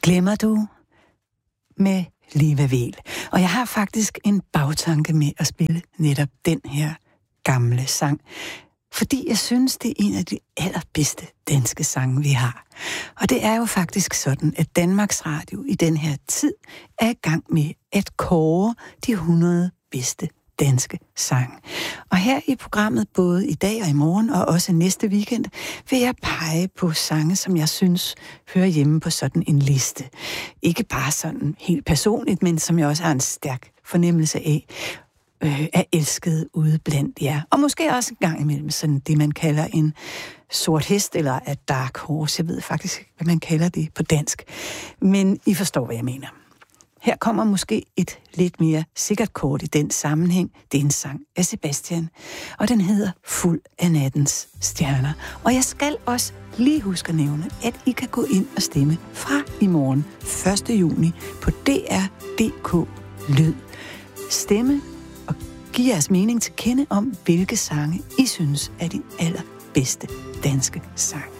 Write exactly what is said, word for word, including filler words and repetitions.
Glemmer du med Liva Weel. Og jeg har faktisk en bagtanke med at spille netop den her gamle sang, fordi jeg synes, det er en af de allerbedste danske sange, vi har. Og det er jo faktisk sådan, at Danmarks Radio i den her tid er i gang med at kåre de hundrede bedste danske sang. Og her i programmet, både i dag og i morgen, og også næste weekend, vil jeg pege på sange, som jeg synes hører hjemme på sådan en liste. Ikke bare sådan helt personligt, men som jeg også har en stærk fornemmelse af, øh, er elsket ude blandt jer. Og måske også en gang imellem sådan det, man kalder en sort hest, eller a dark horse. Jeg ved faktisk, hvad man kalder det på dansk. Men I forstår, hvad jeg mener. Her kommer måske et lidt mere sikkert kort i den sammenhæng. Det er en sang af Sebastian, og den hedder Fuld af nattens stjerner. Og jeg skal også lige huske at nævne, at I kan gå ind og stemme fra i morgen, første juni, på D R punktum D K Lyd. Stemme og giv jeres mening til kende om, hvilke sange I synes er de allerbedste danske sange.